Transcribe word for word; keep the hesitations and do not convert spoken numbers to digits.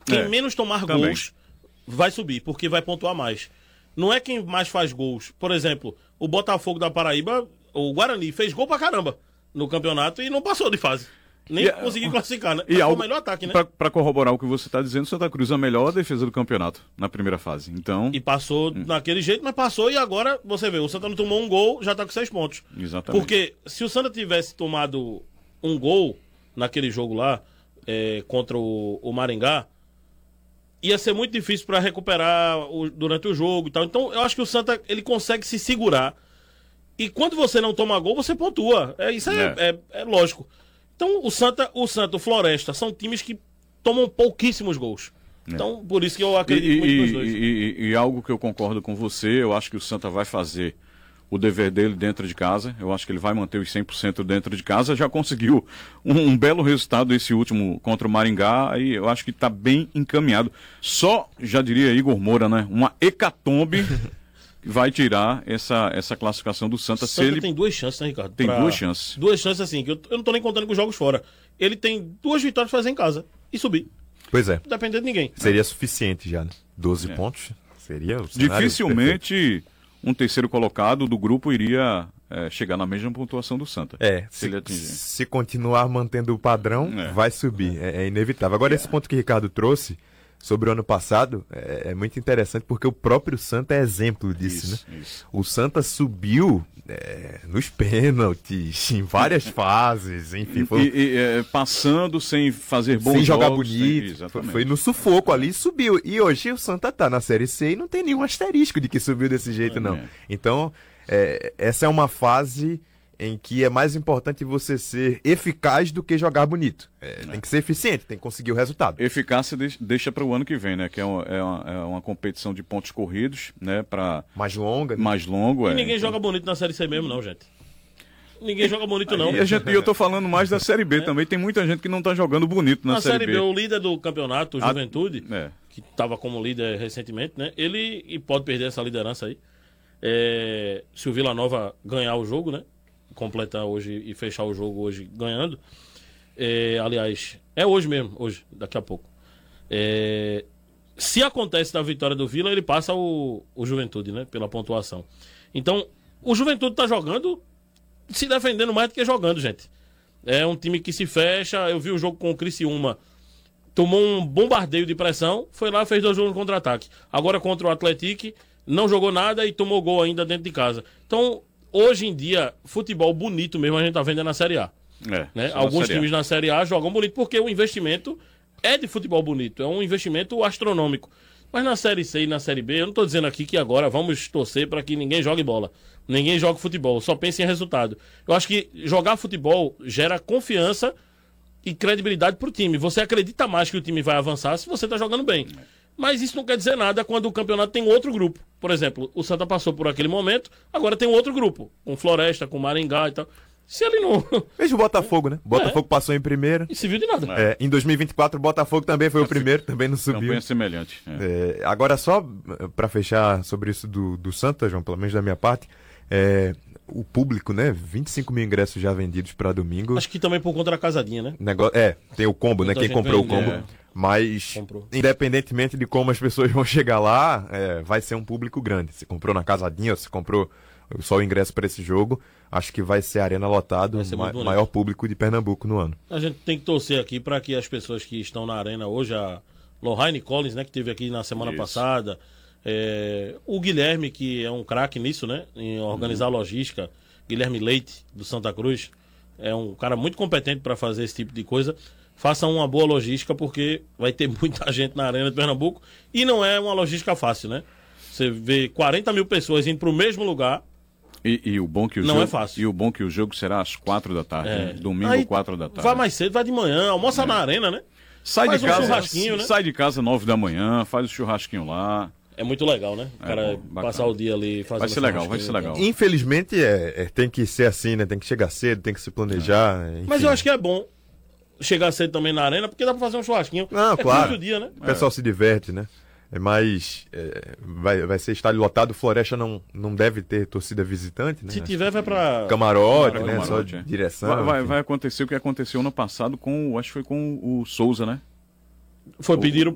Quem É, menos tomar também. gols vai subir, porque vai pontuar mais. Não é quem mais faz gols. Por exemplo, o Botafogo da Paraíba, o Guarani, fez gol pra caramba no campeonato e não passou de fase. Nem E, conseguiu classificar, né? E Foi algo, o melhor ataque, né? Pra, pra corroborar o que você está dizendo, Santa Cruz é a melhor defesa do campeonato na primeira fase. Então, E passou hum. naquele jeito, mas passou e agora, você vê, o Santa não tomou um gol, já tá com seis pontos. Exatamente. Porque se o Santa tivesse tomado um gol naquele jogo lá, é, contra o, o Maringá, ia ser muito difícil para recuperar o, durante o jogo e tal. Então, eu acho que o Santa, ele consegue se segurar. E quando você não toma gol, você pontua. É, isso é, é. É, é lógico. Então, o Santa, o Santa, o Floresta, são times que tomam pouquíssimos gols. É. Então, por isso que eu acredito e, muito e, nos dois. E, e, e algo que eu concordo com você, eu acho que o Santa vai fazer o dever dele dentro de casa. Eu acho que ele vai manter os cem por cento dentro de casa. Já conseguiu um, um belo resultado esse último contra o Maringá. E eu acho que está bem encaminhado. Só, já diria Igor Moura, né? Uma hecatombe vai tirar essa, essa classificação do Santa. Santa se ele tem duas chances, né, Ricardo? Tem pra... duas chances. Duas chances, assim, que eu, eu não tô nem contando com os jogos fora. Ele tem duas vitórias pra fazer em casa e subir. Pois é. Não depende de ninguém. Seria suficiente já, né? doze É. pontos. Seria o cenário Dificilmente perfeito. um terceiro colocado do grupo iria é, chegar na mesma pontuação do Santa. É, se, se, ele atingir. se continuar mantendo o padrão, É. vai subir. É, é inevitável. Agora, esse ponto que o Ricardo trouxe sobre o ano passado é, é muito interessante porque o próprio Santa é exemplo disso, Isso, né? isso. O Santa subiu é, nos pênaltis, em várias fases, enfim. Foi, E, e, é, passando sem fazer bons sem jogar jogos, bonito. sem- foi, exatamente. foi no sufoco ali e subiu. E hoje o Santa tá na Série C e não tem nenhum asterisco de que subiu desse jeito, É. não. Então, é, essa é uma fase em que é mais importante você ser eficaz do que jogar bonito. É, tem que ser eficiente, tem que conseguir o resultado. Eficácia de- deixa para o ano que vem, né? Que é uma, é uma, é uma competição de pontos corridos, né? Para Mais longa, né? mais longo. E é. ninguém joga bonito na Série C mesmo, não, gente. Ninguém joga bonito, não. E, a gente, e eu tô falando mais da Série B também. Tem muita gente que não tá jogando bonito na, Na Série B, B. o líder do campeonato, o A- Juventude, é. que estava como líder recentemente, né? Ele e pode perder essa liderança aí. É, se o Vila Nova ganhar o jogo, né? Completar hoje e fechar o jogo hoje ganhando. É, aliás, é hoje mesmo, hoje, daqui a pouco. É, se acontece da vitória do Vila, ele passa o, o Juventude, né? Pela pontuação. Então, o Juventude tá jogando, se defendendo mais do que jogando, gente. É um time que se fecha. Eu vi o jogo com o Criciúma. Tomou um bombardeio de pressão, foi lá, fez dois gols no contra-ataque. Agora contra o Atlético, não jogou nada e tomou gol ainda dentro de casa. Então, hoje em dia, futebol bonito mesmo a gente tá vendo é na Série A. É, Né? só na Alguns Série A. times na Série A jogam bonito porque o investimento é de futebol bonito, é um investimento astronômico. Mas na Série C e na Série B, eu não estou dizendo aqui que agora vamos torcer para que ninguém jogue bola, ninguém jogue futebol, só pense em resultado. Eu acho que jogar futebol gera confiança e credibilidade para o time. Você acredita mais que o time vai avançar se você está jogando bem. Mas isso não quer dizer nada quando o campeonato tem outro grupo. Por exemplo, o Santa passou por aquele momento, agora tem outro grupo, com Floresta, com Maringá e tal. Se ele não... Veja o Botafogo, né? O Botafogo É. passou em primeiro. E se viu de nada. É, em dois mil e vinte e quatro, o Botafogo também foi o primeiro, também não subiu. Campanha semelhante. é. É, agora, só para fechar sobre isso do, do Santa, João, pelo menos da minha parte, é, o público, né? vinte e cinco mil ingressos já vendidos para domingo. Acho que também por conta da casadinha, né? Nego... É, tem o combo, né? Muita Quem gente comprou o vendeu, combo. é. Mas, Comprou. independentemente de como as pessoas vão chegar lá, é, vai ser um público grande. Se comprou na casadinha, ou se comprou só o ingresso para esse jogo, acho que vai ser a arena lotado, Vai ser ma- muito bonito. maior público de Pernambuco no ano. A gente tem que torcer aqui para que as pessoas que estão na arena hoje, a Lohane Collins, né, que teve aqui na semana Isso. passada, é, o Guilherme, que é um craque nisso, né, em organizar a logística, Guilherme Leite, do Santa Cruz, é um cara muito competente para fazer esse tipo de coisa. Façam uma boa logística, porque vai ter muita gente na arena de Pernambuco e não é uma logística fácil, né? Você vê quarenta mil pessoas indo para o mesmo lugar. E, e o bom que o Não jogo, é fácil. E o bom que o jogo será às quatro da tarde, É. né? Domingo, Aí, quatro da tarde. Vai mais cedo, vai de manhã, almoça na arena, né? Sai faz de um casa, churrasquinho, né? sai de casa nove da manhã, faz o churrasquinho lá. É muito legal, né? O É cara bom, bacana. passar o dia ali fazendo Vai ser legal, vai churrasquinho ser e tal. legal. Infelizmente, é, é, tem que ser assim, né? Tem que chegar cedo, tem que se planejar. enfim. Mas eu acho que é bom chegar cedo também na arena, porque dá pra fazer um churrasquinho. Não, é claro. todo dia, né? O pessoal se diverte, né? É mais. é, vai, vai ser estádio lotado. Floresta não, não deve ter torcida visitante, né? Se tiver, vai pra... Camarote, Camarote, né? camarote, Só é. direção. Vai, vai, enfim. vai acontecer o que aconteceu ano passado com, o- acho que foi com o Souza, né? Foi pedir o